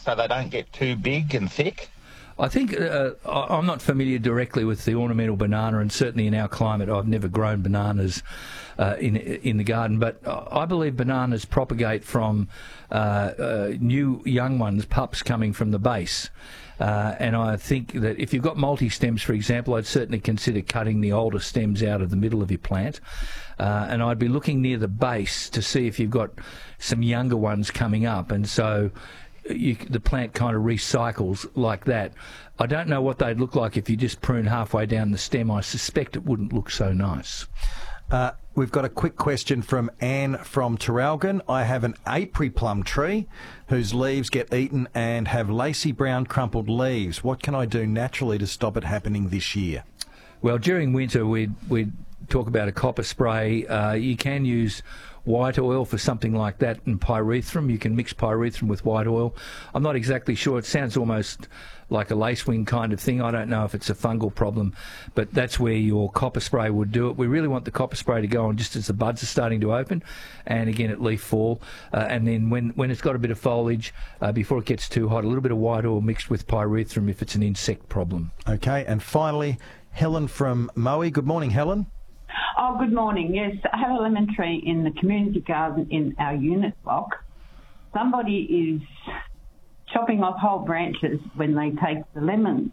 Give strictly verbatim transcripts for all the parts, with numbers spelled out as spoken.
so they don't get too big and thick? I think uh, I'm not familiar directly with the ornamental banana, and certainly in our climate I've never grown bananas uh, in in the garden, but I believe bananas propagate from uh, uh, new young ones, pups coming from the base. Uh, and I think that if you've got multi-stems, for example, I'd certainly consider cutting the older stems out of the middle of your plant. Uh, and I'd be looking near the base to see if you've got some younger ones coming up. And so you, the plant kind of recycles like that. I don't know what they'd look like if you just prune halfway down the stem. I suspect it wouldn't look so nice. Uh, we've got a quick question from Anne from Terralgan. I have an apiary plum tree whose leaves get eaten and have lacy brown crumpled leaves. What can I do naturally to stop it happening this year? Well, during winter we'd, we'd talk about a copper spray. Uh, you can use white oil for something like that, and pyrethrum. You can mix pyrethrum with white oil. I'm not exactly sure. It sounds almost like a lacewing kind of thing. I don't know if it's a fungal problem, but that's where your copper spray would do it. We really want the copper spray to go on just as the buds are starting to open, and again at leaf fall. Uh, and then when, when it's got a bit of foliage, uh, before it gets too hot, a little bit of white oil mixed with pyrethrum if it's an insect problem. Okay, and finally, Helen from Moe. Good morning, Helen. Oh, good morning. Yes, I have a lemon tree in the community garden in our unit block. Somebody is chopping off whole branches when they take the lemons,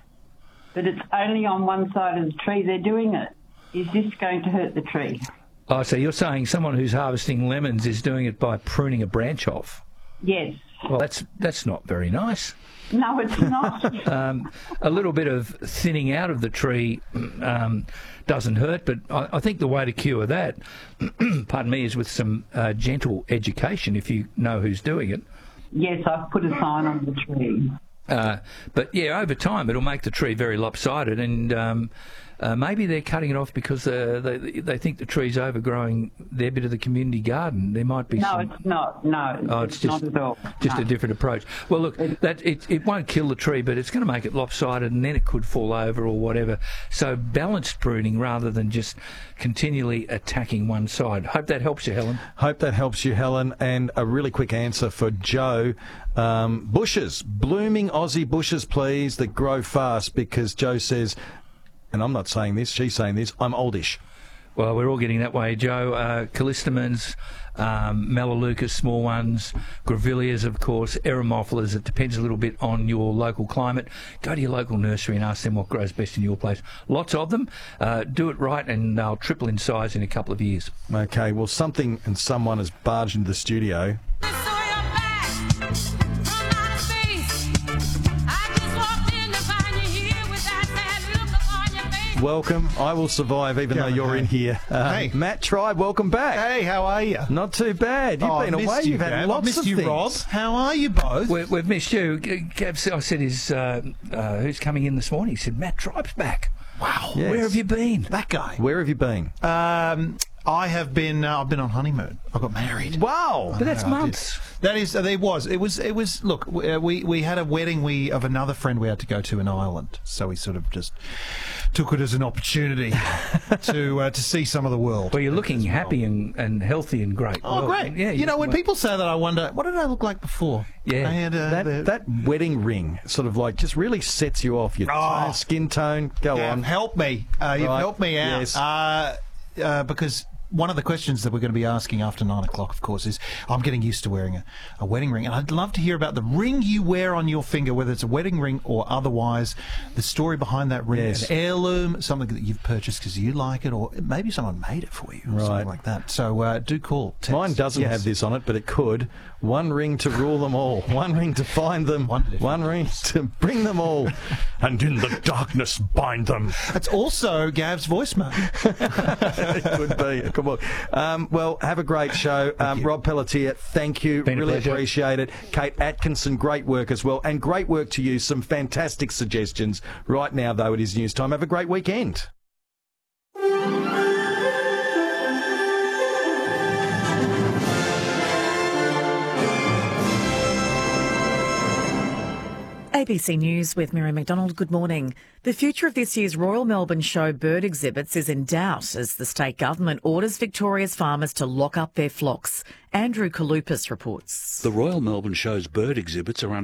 but it's only on one side of the tree they're doing it. Is this going to hurt the tree? Oh, so you're saying someone who's harvesting lemons is doing it by pruning a branch off? Yes. Well, that's that's not very nice. No, it's not. um, a little bit of thinning out of the tree um, doesn't hurt, but I, I think the way to cure that, pardon me, is with some uh, gentle education if you know who's doing it. Yes, I've put a sign on the tree. Uh, but yeah, over time it'll make the tree very lopsided, and um, uh, maybe they're cutting it off because uh, they they think the tree's overgrowing their bit of the community garden. There might be no, some... it's not. No, oh, it's, it's just, not at all. Just no. a different approach. Well, look, that it it won't kill the tree, but it's going to make it lopsided, and then it could fall over or whatever. So balanced pruning rather than just continually attacking one side. Hope that helps you, Helen. Hope that helps you, Helen. And a really quick answer for Joe. Um, bushes, blooming Aussie bushes, please, that grow fast, because Joe says, and I'm not saying this, she's saying this, I'm oldish. Well, we're all getting that way, Joe. Uh, callistemons, um, melaleucas, small ones, grevilleas, of course, eremophilas. It depends a little bit on your local climate. Go to your local nursery and ask them what grows best in your place. Lots of them. Uh, do it right and they'll triple in size in a couple of years. Okay, well, something and someone has barged into the studio. Welcome. I will survive even though you're hey. in here. Uh, hey. Matt Tribe, welcome back. Hey, how are you? Not too bad. You've oh, been away. You, You've had Gav. lots I've missed of you, things. Rob. How are you both? We, we've missed you. Gav, I said, is, uh, uh, who's coming in this morning? He said, Matt Tribe's back. Wow. Yes. Where have you been? That guy. Where have you been? Um, I have been. Uh, I've been on honeymoon. I got married. Wow. But that's I months. did. That is. Uh, there was. It was. It was. Look, we we had a wedding we of another friend we had to go to in Ireland. So we sort of just took it as an opportunity to uh, to see some of the world. Well, you're looking well. happy and, and healthy and great. Oh, well, great. Yeah. You know, when well, people say that, I wonder, what did I look like before? Yeah. I had, uh, That, the, that wedding ring sort of like just really sets you off. Your Oh. tone, skin tone. Go Yeah, on. help me. Uh, you've Right. helped me out. Yes. Uh, uh, because one of the questions that we're going to be asking after nine o'clock, of course, is I'm getting used to wearing a, a wedding ring. And I'd love to hear about the ring you wear on your finger, whether it's a wedding ring or otherwise, the story behind that ring, Yes. an heirloom, something that you've purchased because you like it, or maybe someone made it for you, or Right. something like that. So uh, do call. Text. Mine doesn't Yes. have this on it, but it could. One ring to rule them all. One ring to find them. One, One ring to bring them all. And in the darkness bind them. It's also Gav's voicemail. It could be. Come on. Um, well, have a great show. Um, Rob Pelletier, thank you. Been a really pleasure. appreciate it. Kate Atkinson, great work as well. And great work to you. Some fantastic suggestions. Right now, though, it is news time. Have a great weekend. A B C News with Mary McDonald. Good morning. The future of this year's Royal Melbourne Show bird exhibits is in doubt as the state government orders Victoria's farmers to lock up their flocks. Andrew Kalupas reports. The Royal Melbourne Show's bird exhibits are